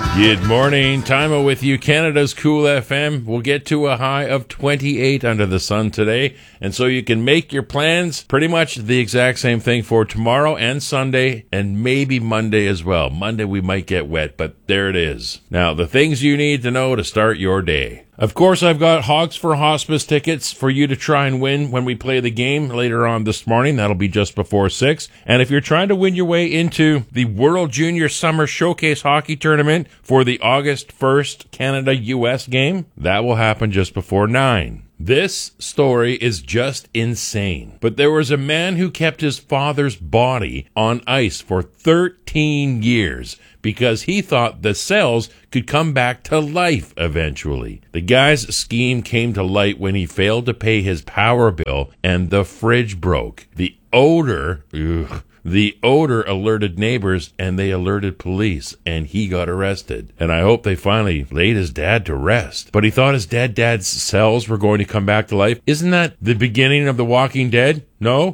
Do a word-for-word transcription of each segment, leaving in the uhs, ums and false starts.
Good morning. Timo with you. Canada's Cool F M. We'll get to a high of twenty-eight under the sun today. And so you can make your plans pretty much the exact same thing for tomorrow and Sunday and maybe Monday as well. Monday we might get wet, but there it is. Now, the things you need to know to start your day. Of course, I've got Hogs for Hospice tickets for you to try and win when we play the game later on this morning. That'll be just before six. And if you're trying to win your way into the World Junior Summer Showcase Hockey Tournament for the August first Canada-U S game, that will happen just before nine. This story is just insane. But there was a man who kept his father's body on ice for thirteen years because he thought the cells could come back to life eventually. The guy's scheme came to light when he failed to pay his power bill and the fridge broke. The odor, ugh, The odor alerted neighbors, and they alerted police, and he got arrested. And I hope they finally laid his dad to rest. But he thought his dead dad's cells were going to come back to life. Isn't that the beginning of The Walking Dead? No?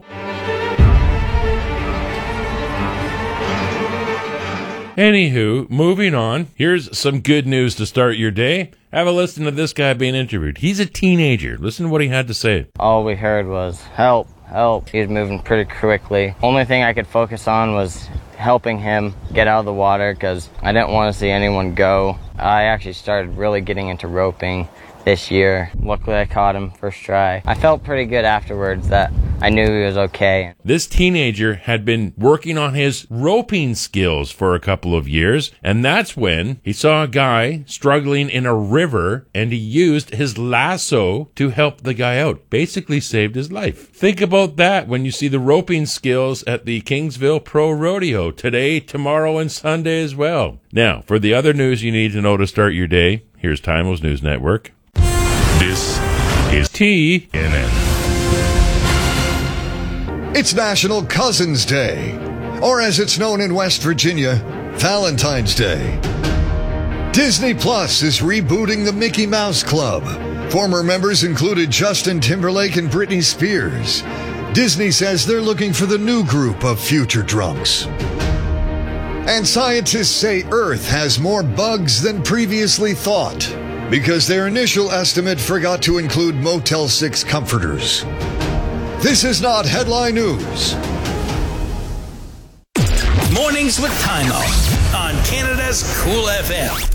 Anywho, moving on. Here's some good news to start your day. Have a listen to this guy being interviewed. He's a teenager. Listen to what he had to say. All we heard was, help, help. He was moving pretty quickly. Only thing I could focus on was helping him get out of the water because I didn't want to see anyone go. I actually started really getting into roping this year. Luckily, I caught him first try. I felt pretty good afterwards that I knew he was okay. This teenager had been working on his roping skills for a couple of years, and that's when he saw a guy struggling in a river, and he used his lasso to help the guy out. Basically saved his life. Think about that when you see the roping skills at the Kingsville Pro Rodeo today, tomorrow, and Sunday as well. Now, for the other news you need to know to start your day, here's Timo's News Network. This is T N N. It's National Cousins Day, or as it's known in West Virginia, Valentine's Day. Disney Plus is rebooting the Mickey Mouse Club. Former members included Justin Timberlake and Britney Spears. Disney says they're looking for the new group of future drunks. And scientists say Earth has more bugs than previously thought, because their initial estimate forgot to include Motel six comforters. This is not headline news. Mornings with Timo on Canada's Cool F M.